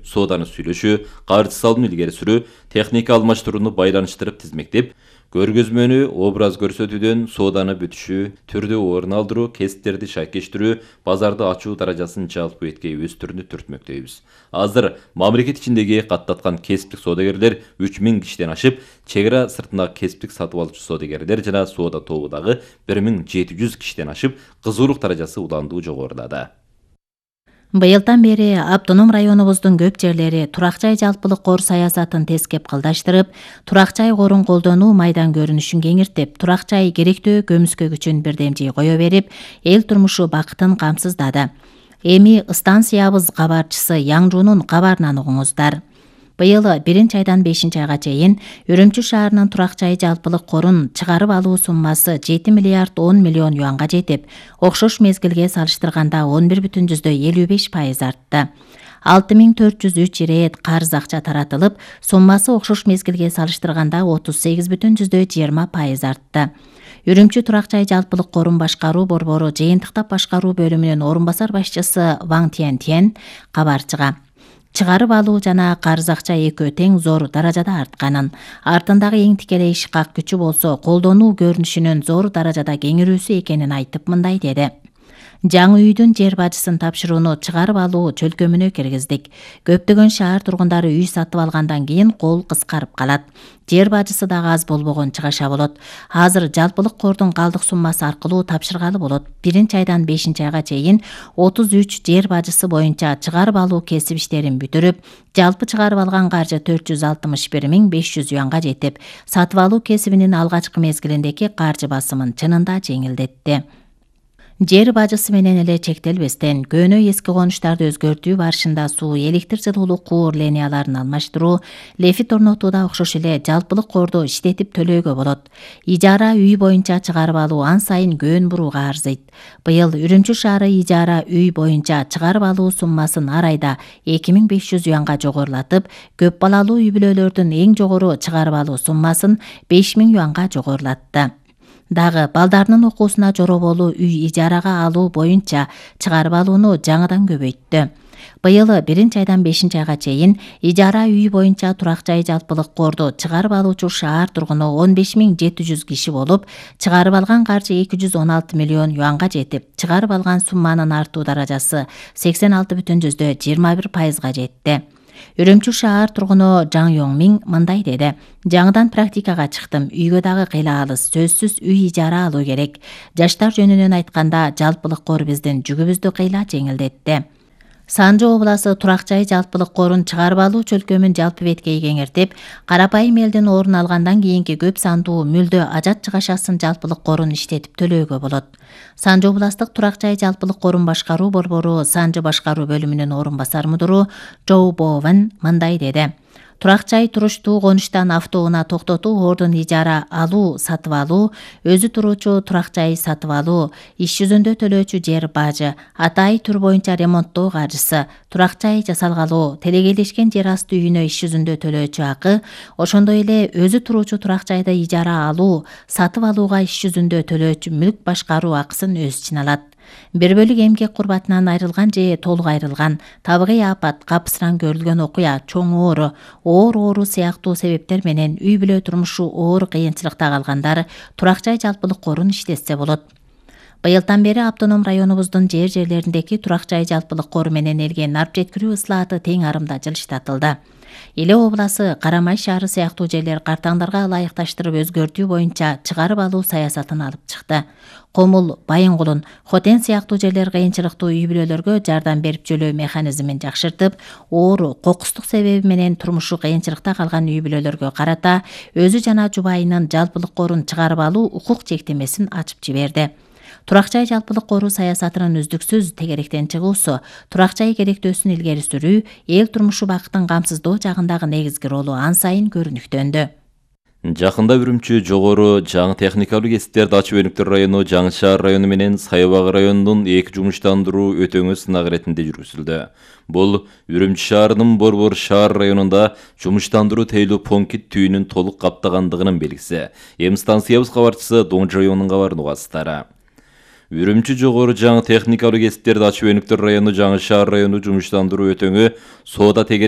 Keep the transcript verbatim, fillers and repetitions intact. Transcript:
сооданы сүйлөшүү, каржы салууну илгери сүрүү, техника алмаштырууну байланыштырып тизмектеп, көргөзмөнү образ көрсөтүүдөн сооданы бүтүшүү, түрдү орун алдыруу, кесиптерди шайкештирүү, базарды ачуу даражасын жалпы этке өстүрүүнү түртмөктөйбүз. Азыр мамлекет ичиндеги каттаткан кесиптик соодагерлер үч миң кишиден ашып, чек ара сыртындагы кесиптик сатып алуучу соодагерлер жана соода тобу дагы бир миң жети жүз кишиден ашып, кызуулук даражасы уланду жогорулады. Быйылдан бери автоном районубуздун көп жерлери турак жай жалпылык кор саясатын тескеп кылдаштырып, турак жай корун колдонуу майдан көрүнүшүн кеңиртип, турак жай керектөө көмүскө күчүн бирдемжей кое берип, эл турмушу бакытын камсыздады. Эми станциябыз кабарчысы Яңжунун кабарынан угуңуздар. Быйыл биринчи айдан бешинчи айга чейин Үрүмчү шаарынын турак жай жалпылык корун чыгарып алуу суммасы жети миллиард он миллион юанга жетип, окшош мезгилге салыштырганда он бир бүтүн жүздөй элүү беш пайыз артты. алты миң төрт жүз үч ирет карыз акча таратылып, суммасы окшош мезгилге салыштырганда отуз сегиз бүтүн жүздөй жыйырма пайыз артты. Үрүмчү турак жай жалпылык корун башкаруу борбору жыйынтыктап башкаруу бөлүмүнүн орун басар башчысы Ваң Тиен Тиен кабарчыга чыгарып алуу жана карыз акча экөө тең зор даражада артканын, артындагы эң тикелей ишкак күчү болсо колдонуу көрүнүшүнүн зор даражада кеңирүүсү экенин айтып мындай деди. Жаңы үйдүн жер бажысын тапшырууну чыгарып алуу чөлкөмүнө киргиздик. Көптөгөн шаар тургундары үй сатып алгандан кийин кол кыскарып калат. Жер бажысы дагы аз болбогон чыгаша болот. Азыр жалпылык кордун калдык суммасы аркылуу тапшыргалы болот. Биринчи айдан бешинчи айга чейин отуз үч жер бажысы боюнча чыгарып алуу кесип иштерин бүтүрүп, жалпы чыгарып алган каржы төрт жүз алтымыш бир миң беш жүз юанга жетип, сатып алуу кесибинин алгачкы мезгилиндеги каржы басымын чынында жеңилдетти. Жер бажысы менен эле чектелбестен, көөнө эски конуштарды өзгөртүү барышында суу, электр жылуулук куур линияларын алмаштыруу, лефит орнотууда окшош эле жалпылык корду иштетип төлөөгө болот. Ижара үй боюнча чыгарып алуу ан сайын көөн бурууга арзыйт. Быйыл Үрүмчү шаары ижара үй боюнча чыгарып алуу суммасын ар айда эки миң беш жүз юанга жогорулатып, көп балалуу үй бүлөлөрдүн эң жогору чыгарып алуу суммасын беш миң юанга жогорулатты. Дагы балдарынын окуусуна жороболуу үй ижарага алуу боюнча чыгарып алууну жаңыдан көбөйттү. Быйыл биринчи айдан бешинчи айга чейин ижара үй боюнча турак жай жалпылык корду чыгарып алуучу шаар тургуну он беш миң жети жүз киши болуп, чыгарып алган каржы эки жүз он алты миллион юанга жетип, чыгарып алган сумманын артуу даражасы сексен алты бүтүн жүздөй жыйырма бир пайызга жетти. Үрүмчү шаар тургуну Жаң Йоңмиң мындай деди. Жаңыдан практикага чыктым. Үйгө дагы кыйла алыс. Сөзсүз үй ижара алуу керек. Жаштар жөнүнөн айтканда, жалпылык кор биздин жүгүбүздү кыйла жеңилдетти. Санжы обласы турак жай жалпылык корун чыгарып алуу чөлкөмүн жалпы беткей кеңиртип, карапайым элдин орун алгандан кийинки көп сандуу мүлдө ажат чыгашасын жалпылык корун иштетип төлөөгө болот. Санжы областык турак жай жалпылык корун башкаруу борбору Санжы башкаруу бөлүмүнүн орун басар мудуру Жоу Бовен мындай деди. Турак жай туруштуу конуштан автоунаа токтотуу, ордун ижара алуу, сатып алуу, өзү туруучу турак жай сатып алуу, иш жүзүндө төлөөчү жер бажы, атайы түр боюнча ремонттоо каржысы, турак жай жасалгалоо, телегейлешкен жер асты үйүнө иш жүзүндө төлөөчү акы, ошондой эле өзү туруучу турак жайды ижара алуу, сатып алууга иш жүзүндө төлөөчү мүлк башкаруу акысын өз ичине алат. Бир бөлүк эмгек курбатынан айрылган же толук айрылган, табигый апат, капсыран көрүлгөн окуя, чоң оору, оор оору сыяктуу себептер менен үй бүлө турмушу оор кыйынчылыкта калгандар турак жай жалпылык корун иштетсе болот. Быйылдан бери автоном районубуздун жер жерлериндеги турак жай жалпылык кору менен элге нарп жеткирүү ыслааты тең арымда жылыштатылды. Эле обласы, Карамай шаары сыяктуу жерлер картаңдарга ылайыкташтырып өзгөртүү боюнча чыгарып алуу саясатын алып чыкты. Комул, Байынгулун, Хотен сыяктуу жерлер кыйынчылыктуу үй бүлөлөргө жардам берип жөлөө механизмин жакшыртып, оору, кокустук себеби менен турмушу кыйынчылыкта калган үй бүлөлөргө карата өзү жана жубайынын жалпылык корун чыгарып алуу укук чектемесин ачып жиберди. Турак жай жалпылык коруу саясатынын үздүксүз тегеректен чыгуусу, турак жай керектөөсүн илгери сүрүү, эл турмушу бакытын камсыздоо жагындагы негизги ролу ан сайын көрүнүктөндү. Жакында Үрүмчү жогору жаңы техникалык кесиптерди ачуу өнүктөр району Жаңы шаар району менен Сайбагы районунун эки жумуштандыруу өтөңү сынак иретинде жүргүзүлдү. Бул Үрүмчү шаарынын Борбор шаар районунда жумуштандыруу тейлүү понкит түйүнүн толук каптагандыгынын белгиси. Эми станциябыз кабарчысы Доң Жоюнун кабарын угасыздар. Үрүмчү жогору жаңы техникалык кесиптерди ачуу өнүктөр району Жаңы шаар району жумуштандыруу өтөңү соода тегер